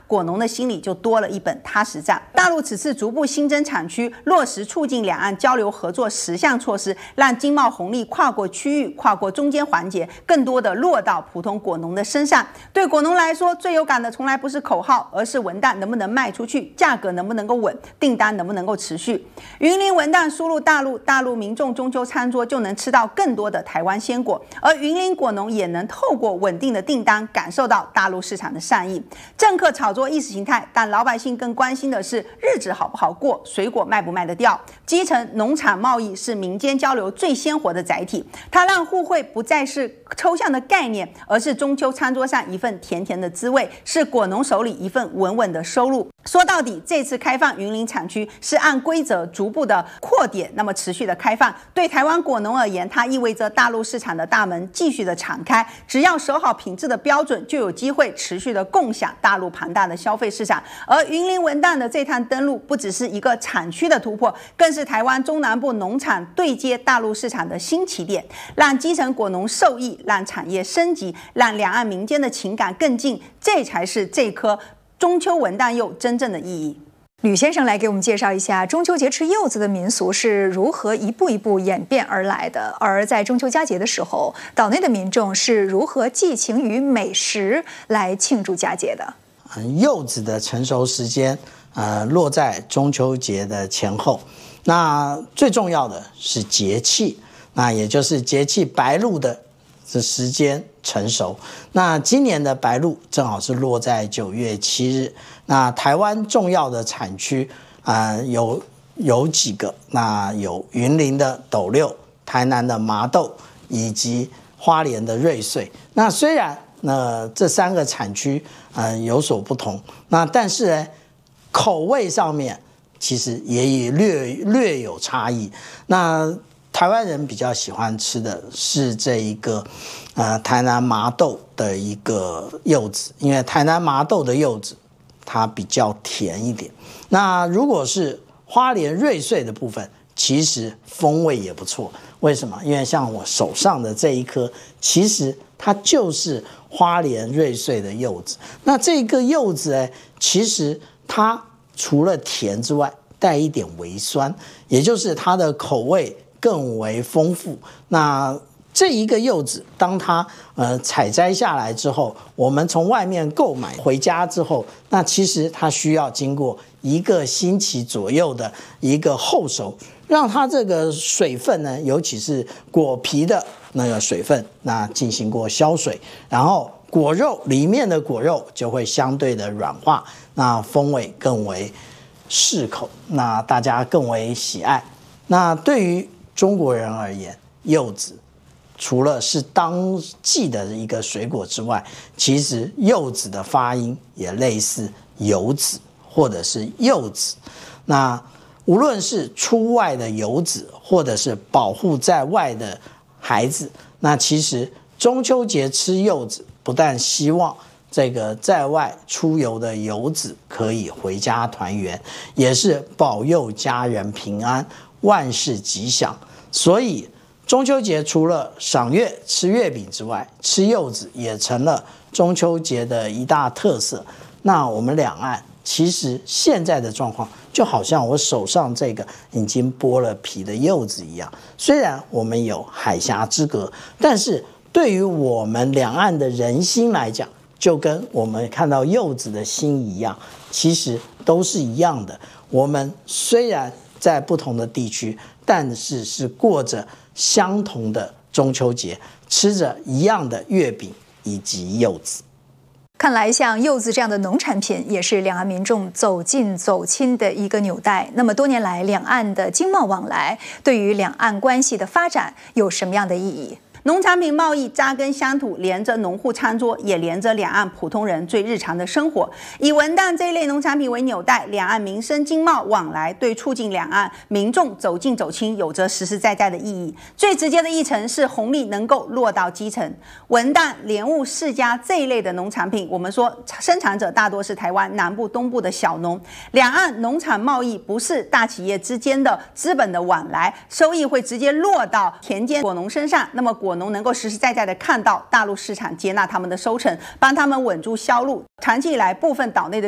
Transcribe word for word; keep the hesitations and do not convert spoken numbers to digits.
果农的心里就多了一本踏实账。大陆此次逐步新增产区，落实促进两岸交流合作十项措施，让经贸红利跨过区域、跨过中间环节，更多的落到普通果农的身上。对果农来说，最有感的从来不是口号，而是文旦能不能卖出去，价格能不能够稳，订单能不能够持续。云林文旦输入大陆，大陆民众中秋餐桌就能吃到更多的台湾鲜果，而云林果农也能透过稳定的订单感受到大陆市场的善意。政客炒作意识形态，但老百姓更关心的是日子好不好过，水果卖不卖得掉。基层农产贸易是民间交流最鲜活的载体，它让互惠不再是抽象的概念，而是中秋餐桌上一份甜甜的滋味，是果农手里一份稳稳的收入。说到底，这次开放云林产区是按规则逐步的扩点，那么持续的开放，对台湾果农而言，它意味着大陆市场的大门继续的敞开，只要守好品质的标准，就有机会持续的共享大陆庞大的消费市场。而云林文旦的这趟登陆，不只是一个产区的突破，更是台湾中南部农产对接大陆市场的新起点，让基层果农受益，让产业升级，让两岸民间的情感更近，这才是这颗中秋文旦柚真正的意义。 吕先生来给我们介绍一下中秋节吃柚子的民俗是如何一步一步演变而来的，而在中秋佳节的时候，岛内的民众是如何寄情于美食来庆祝佳节的。 柚子的成熟时间呃，落在中秋节的前后，那最重要的是节气，那也就是节气白露的这时间成熟。那今年的白露正好是落在九月七日。那台湾重要的产区啊、呃、有有几个，那有云林的斗六、台南的麻豆以及花莲的瑞穗。那虽然那这三个产区呃有所不同，那但是呢口味上面其实也略略有差异。那台湾人比较喜欢吃的是这一个呃台南麻豆的一个柚子，因为台南麻豆的柚子它比较甜一点。那如果是花莲瑞穗的部分，其实风味也不错。为什么？因为像我手上的这一颗，其实它就是花莲瑞穗的柚子。那这个柚子呢，其实它除了甜之外，带一点微酸，也就是它的口味更为丰富。那这一个柚子，当它呃采摘下来之后，我们从外面购买回家之后，那其实它需要经过一个星期左右的一个后熟，让它这个水分呢，尤其是果皮的那个水分，那进行过消水，然后果肉里面的果肉就会相对的软化，那风味更为适口，那大家更为喜爱。那对于中国人而言，柚子除了是当季的一个水果之外，其实柚子的发音也类似游子或者是柚子。那无论是出外的游子，或者是保护在外的孩子，那其实中秋节吃柚子，不但希望这个在外出游的游子可以回家团圆，也是保佑家人平安，万事吉祥。所以中秋节除了赏月吃月饼之外，吃柚子也成了中秋节的一大特色。那我们两岸其实现在的状况就好像我手上这个已经剥了皮的柚子一样，虽然我们有海峡之隔，但是对于我们两岸的人心来讲，就跟我们看到柚子的心一样，其实都是一样的。我们虽然在不同的地区，但是是过着相同的中秋节，吃着一样的月饼以及柚子。 看来像柚子这样的农产品也是两岸民众走近走亲的一个纽带。那么多年来，两岸的经贸往来对于两岸关系的发展有什么样的意义？ 农产品贸易扎根乡土，连着农户餐桌，也连着两岸普通人最日常的生活。以文旦这一类农产品为纽带，两岸民生经贸往来对促进两岸民众走近走亲有着实实在在的意义。最直接的议程是红利能够落到基层。文旦、莲雾、释迦这一类的农产品，我们说生产者大多是台湾南部、东部的小农。两岸农产贸易不是大企业之间的资本的往来，收益会直接落到田间果农身上。那么果农能够实实在在的看到大陆市场接纳他们的收成，帮他们稳住销路。长期以来，部分岛内的